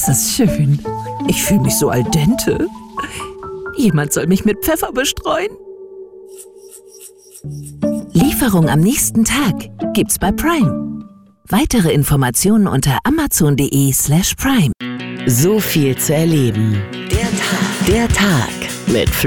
ist das schön. Ich fühle mich so al dente. Jemand soll mich mit Pfeffer bestreuen. Lieferung am nächsten Tag gibt's bei Prime. Weitere Informationen unter amazon.de/prime. So viel zu erleben. Der Tag mit